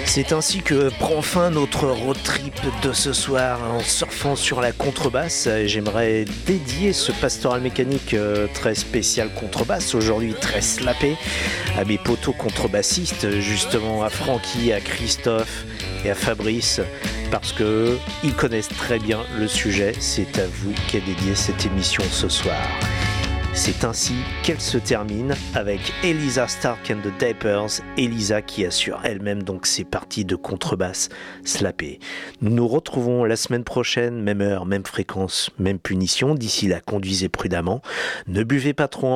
C'est ainsi que prend fin notre road trip de ce soir en surfant sur la contrebasse. J'aimerais dédier ce pastoral mécanique très spécial contrebasse, aujourd'hui très slappé, à mes potos contrebassistes, justement à Francky, à Christophe et à Fabrice, parce que ils connaissent très bien le sujet. C'est à vous qu'est dédiée cette émission ce soir. C'est ainsi qu'elle se termine avec Elisa Stark and the Diapers, Elisa qui assure elle-même donc ses parties de contrebasse slappées. Nous nous retrouvons la semaine prochaine, même heure, même fréquence, même punition. D'ici là, conduisez prudemment, ne buvez pas trop en